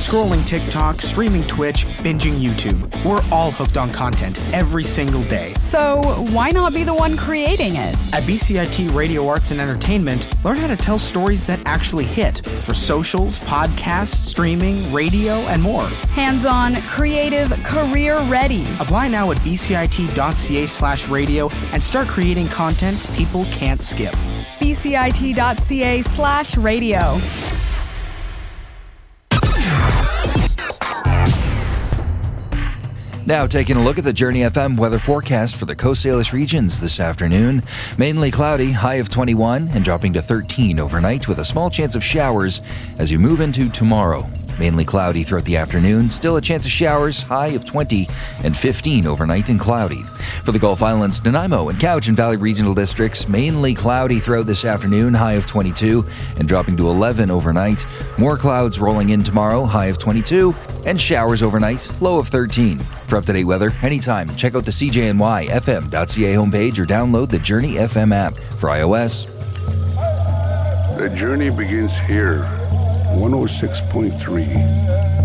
Scrolling TikTok, streaming Twitch, binging YouTube. We're all hooked on content every single day. So why not be the one creating it? At BCIT Radio Arts and Entertainment, learn how to tell stories that actually hit for socials, podcasts, streaming, radio, and more. Hands-on, creative, career-ready. Apply now at bcit.ca/radio and start creating content people can't skip. bcit.ca/radio. Now taking a look at the Journey FM weather forecast for the Coast Salish regions this afternoon. Mainly cloudy, high of 21 and dropping to 13 overnight with a small chance of showers as you move into tomorrow. Mainly cloudy throughout the afternoon, still a chance of showers, high of 20 and 15 overnight and cloudy. For the Gulf Islands, Nanaimo and Cowichan Valley regional districts, mainly cloudy throughout this afternoon, high of 22 and dropping to 11 overnight. More clouds rolling in tomorrow, high of 22 and showers overnight, low of 13. For up-to-date weather, anytime, check out the CJNYFM.ca homepage or download the Journey FM app for iOS. The journey begins here. 106.3